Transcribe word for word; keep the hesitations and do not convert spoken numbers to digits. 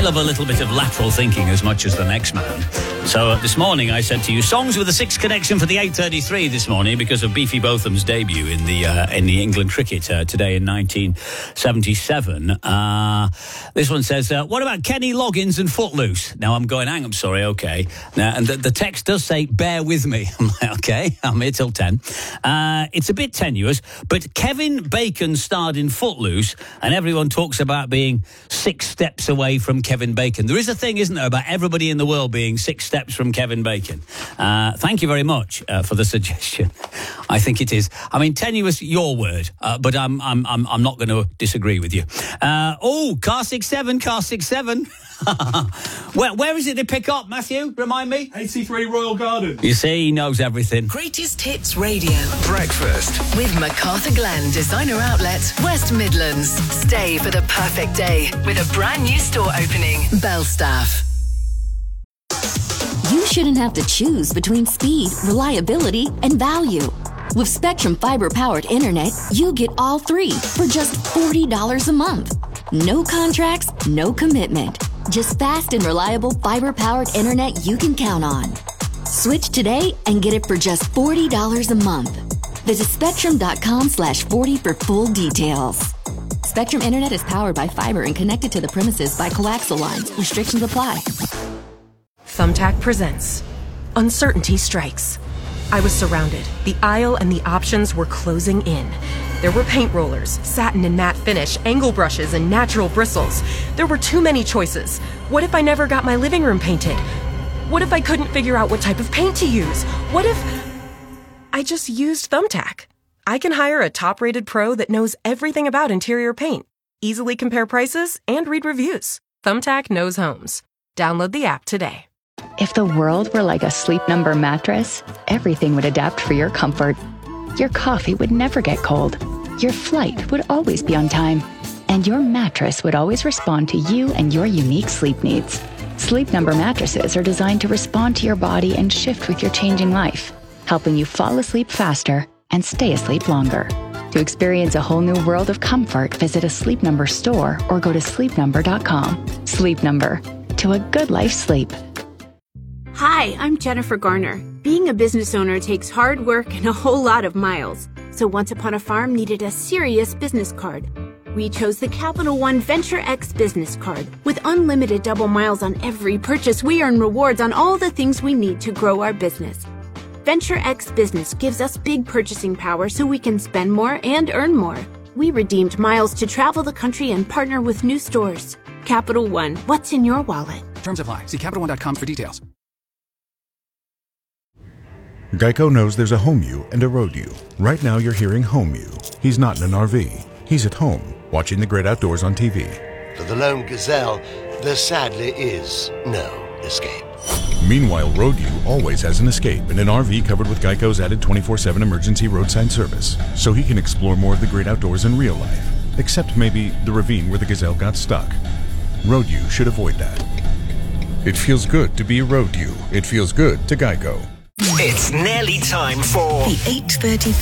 love a little bit of lateral thinking as much as the next man. So uh, this morning I said to you, songs with a six connection for the eight thirty-three this morning because of Beefy Botham's debut in the uh, in the England cricket uh, today in nineteen seventy-seven. Uh, this one says, uh, what about Kenny Loggins and Footloose? Now I'm going, hang, I'm sorry, okay. Now, and the, the text does say, bear with me. I'm like, okay, I'm here till ten. Uh, it's a bit tenuous, but Kevin Bacon starred in Footloose, and everyone talks about being six steps away from Kevin Bacon. There is a thing, isn't there, about everybody in the world being six steps from Kevin Bacon. Uh, thank you very much uh, for the suggestion. I think it is. I mean, tenuous, your word, uh, but I'm I'm I'm I'm not going to disagree with you. Uh, oh, car six seven, car six seven. where where is it they pick up, Matthew? Remind me. eighty-three Royal Garden. You see, he knows everything. Greatest Hits Radio. Breakfast With MacArthur Glen Designer Outlet, West Midlands. Stay for the perfect day with a brand new store opening. Belstaff. You shouldn't have to choose between speed, reliability, and value. With Spectrum Fiber-powered internet, you get all three for just forty dollars a month. No contracts, no commitment. Just fast and reliable fiber-powered internet you can count on. Switch today and get it for just forty dollars a month. Visit spectrum.com slash 40 for full details. Spectrum Internet is powered by fiber and connected to the premises by coaxial lines. Restrictions apply. Thumbtack presents Uncertainty Strikes. I was surrounded. The aisle and the options were closing in. There were paint rollers, satin and matte finish, angle brushes, and natural bristles. There were too many choices. What if I never got my living room painted? What if I couldn't figure out what type of paint to use? What if I just used Thumbtack? I can hire a top-rated pro that knows everything about interior paint, easily compare prices, and read reviews. Thumbtack knows homes. Download the app today. If the world were like a Sleep Number mattress, everything would adapt for your comfort. Your coffee would never get cold. Your flight would always be on time. And your mattress would always respond to you and your unique sleep needs. Sleep Number mattresses are designed to respond to your body and shift with your changing life, helping you fall asleep faster and stay asleep longer. To experience a whole new world of comfort, visit a Sleep Number store or go to sleep number dot com. Sleep Number. To a good life's sleep. Hi, I'm Jennifer Garner. Being a business owner takes hard work and a whole lot of miles. So Once Upon a Farm needed a serious business card. We chose the Capital One Venture X business card. With unlimited double miles on every purchase, we earn rewards on all the things we need to grow our business. Venture X Business gives us big purchasing power so we can spend more and earn more. We redeemed miles to travel the country and partner with new stores. Capital One, what's in your wallet? Terms apply. See Capital One dot com for details. Geico knows there's a home you and a road you. Right now you're hearing home you. He's not in an R V. He's at home, watching the great outdoors on T V. For the lone gazelle, there sadly is no escape. Meanwhile, road you always has an escape in an R V covered with Geico's added twenty-four seven emergency roadside service, so he can explore more of the great outdoors in real life. Except maybe the ravine where the gazelle got stuck. Road you should avoid that. It feels good to be road you. It feels good to Geico. It's nearly time for The eight thirty